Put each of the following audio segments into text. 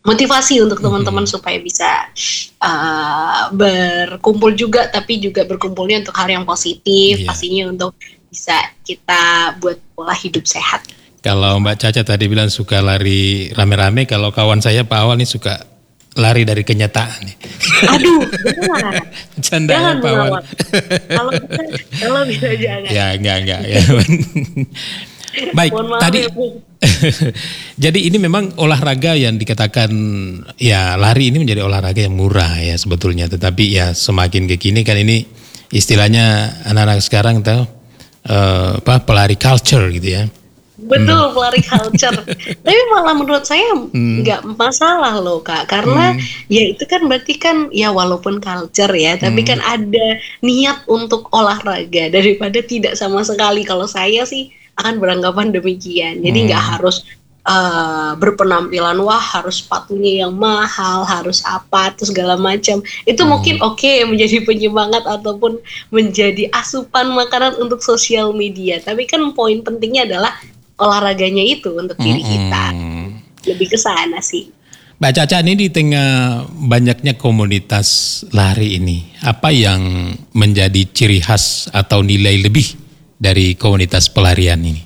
motivasi untuk teman-teman supaya bisa berkumpul juga, tapi juga berkumpulnya untuk hal yang positif, pastinya untuk bisa kita buat pola hidup sehat. Kalau Mbak Caca tadi bilang suka lari rame-rame, kalau kawan saya Pak Awal nih suka lari dari kenyataan nih. Aduh, jangan Pak Awal. Kalau bisa jangan. Ya, enggak ya. Baik, tadi jadi ini memang olahraga yang dikatakan ya lari ini menjadi olahraga yang murah ya sebetulnya, tetapi ya semakin ke kini kan ini istilahnya anak-anak sekarang tahu pelari culture gitu ya. Betul, pelari culture. Tapi malah menurut saya nggak masalah loh Kak, karena ya itu kan berarti kan ya walaupun culture ya, tapi kan ada niat untuk olahraga daripada tidak sama sekali. Kalau saya sih akan beranggapan demikian. Jadi nggak harus berpenampilan wah harus sepatunya yang mahal, harus apa terus segala macam. Itu mungkin oke menjadi penyemangat ataupun menjadi asupan makanan untuk sosial media. Tapi kan poin pentingnya adalah olahraganya itu untuk diri kita. Lebih ke sana sih. Mbak Caca, ini di tengah banyaknya komunitas lari ini, apa yang menjadi ciri khas atau nilai lebih dari komunitas pelarian ini?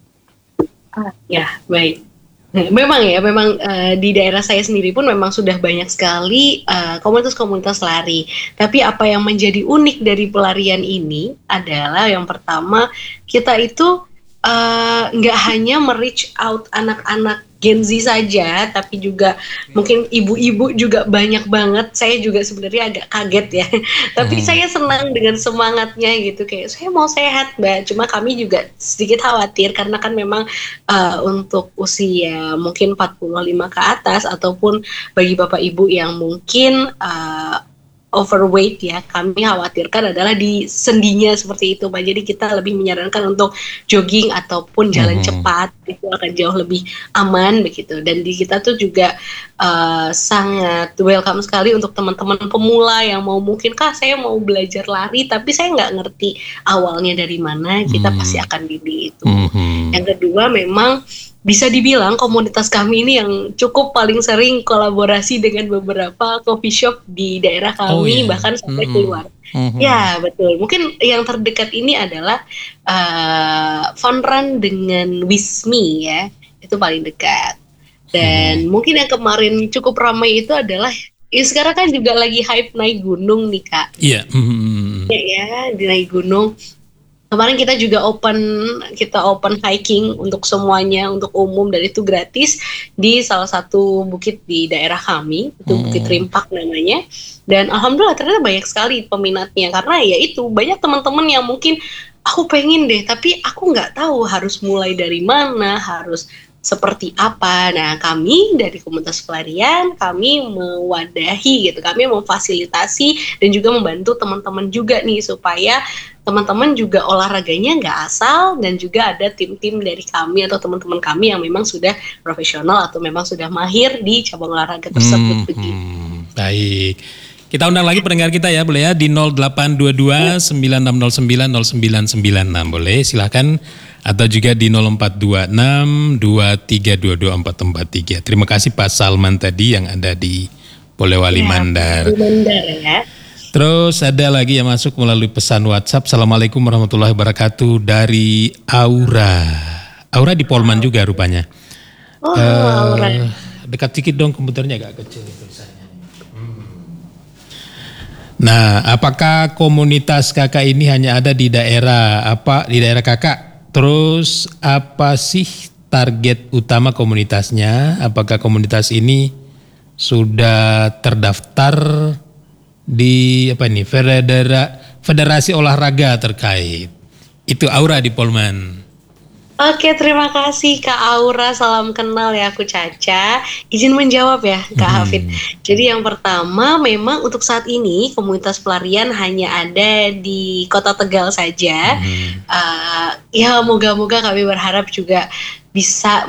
Ya, baik. Memang di daerah saya sendiri pun memang sudah banyak sekali komunitas-komunitas lari. Tapi apa yang menjadi unik dari pelarian ini adalah yang pertama, kita itu nggak hanya me-reach out anak-anak Gen Z saja, tapi juga mungkin ibu-ibu juga banyak banget. Saya juga sebenarnya agak kaget ya, tapi saya senang dengan semangatnya gitu, kayak saya mau sehat Mbak, cuma kami juga sedikit khawatir karena kan memang untuk usia mungkin 45 ke atas ataupun bagi bapak ibu yang mungkin overweight ya, kami khawatirkan adalah di sendinya seperti itu Pak. Jadi kita lebih menyarankan untuk jogging ataupun jalan cepat, itu akan jauh lebih aman begitu. Dan di kita tuh juga sangat welcome sekali untuk teman-teman pemula yang mau mungkin Kak saya mau belajar lari tapi saya nggak ngerti awalnya dari mana, kita pasti akan bimbing itu. Yang kedua memang bisa dibilang komunitas kami ini yang cukup paling sering kolaborasi dengan beberapa coffee shop di daerah kami, bahkan sampai keluar. Ya betul, mungkin yang terdekat ini adalah fun run dengan Wismi ya, itu paling dekat. Dan mungkin yang kemarin cukup ramai itu adalah sekarang kan juga lagi hype naik gunung nih Kak. Iya. Ya, di naik gunung. Kemarin kita juga open hiking untuk semuanya, untuk umum, dan itu gratis di salah satu bukit di daerah kami, itu Bukit Rimpak namanya. Dan alhamdulillah ternyata banyak sekali peminatnya, karena ya itu banyak teman-teman yang mungkin aku pengen deh, tapi aku nggak tahu harus mulai dari mana, harus seperti apa. Nah kami dari komunitas pelarian, kami mewadahi gitu, kami memfasilitasi dan juga membantu teman-teman juga nih supaya teman-teman juga olahraganya nggak asal, dan juga ada tim-tim dari kami atau teman-teman kami yang memang sudah profesional atau memang sudah mahir di cabang olahraga tersebut. Baik, kita undang lagi pendengar kita ya, boleh ya di 0822 9609 0996 boleh silakan, atau juga di 0426 2322 443. Terima kasih Pak Salman tadi yang ada di Polewali Mandar. Mandar ya. Terus ada lagi yang masuk melalui pesan WhatsApp. Assalamualaikum warahmatullahi wabarakatuh dari Aura. Aura di Polman juga rupanya. Aura. Dekat sedikit dong komputernya, agak kecil tulisannya. Nah, apakah komunitas kakak ini hanya ada di daerah kakak? Terus apa sih target utama komunitasnya? Apakah komunitas ini sudah terdaftar di federasi olahraga terkait? Itu Aura di Polman. Oke, terima kasih Kak Aura, salam kenal ya, aku Caca. Izin menjawab ya Kak Hafid. Jadi yang pertama memang untuk saat ini komunitas pelarian hanya ada di Kota Tegal saja. Ya moga-moga kami berharap juga bisa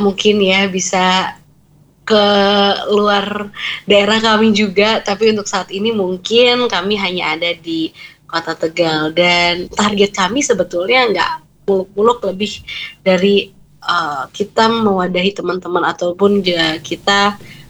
ke luar daerah kami juga, tapi untuk saat ini mungkin kami hanya ada di Kota Tegal, dan target kami sebetulnya nggak muluk-muluk lebih dari kita mewadahi teman-teman ataupun kita